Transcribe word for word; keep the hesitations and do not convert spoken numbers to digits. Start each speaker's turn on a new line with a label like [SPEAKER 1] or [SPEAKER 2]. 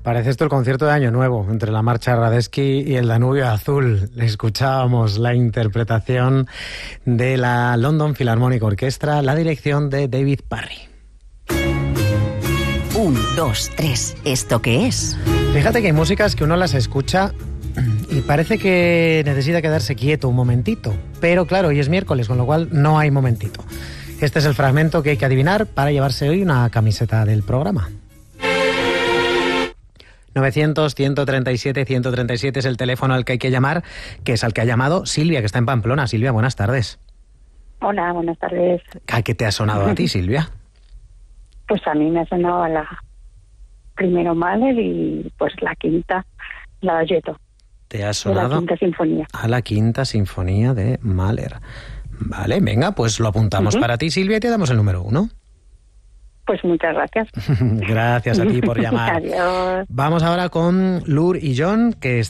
[SPEAKER 1] Parece esto el concierto de Año Nuevo, entre la marcha Radetzky y el Danubio Azul. Escuchábamos la interpretación de la London Philharmonic Orchestra, la dirección de David Parry.
[SPEAKER 2] Un, dos, tres. ¿Esto qué es?
[SPEAKER 1] Fíjate que hay músicas que uno las escucha y parece que necesita quedarse quieto un momentito. Pero claro, hoy es miércoles, con lo cual no hay momentito. Este es el fragmento que hay que adivinar para llevarse hoy una camiseta del programa. novecientos, ciento treinta y siete, ciento treinta y siete es el teléfono al que hay que llamar, que es al que ha llamado Silvia, que está en Pamplona. Silvia, buenas tardes.
[SPEAKER 3] Hola, buenas tardes.
[SPEAKER 1] ¿A qué te ha sonado a ti, Silvia?
[SPEAKER 3] Pues a mí me ha sonado a la primero Mahler y pues la quinta, la Dolcetto.
[SPEAKER 1] ¿Te ha sonado?
[SPEAKER 3] La quinta sinfonía.
[SPEAKER 1] A la quinta sinfonía de Mahler. Vale, venga, pues lo apuntamos uh-huh. para ti, Silvia, y te damos el número uno.
[SPEAKER 3] Pues muchas gracias.
[SPEAKER 1] Gracias a ti por llamar.
[SPEAKER 3] Adiós.
[SPEAKER 1] Vamos ahora con Lur y John, que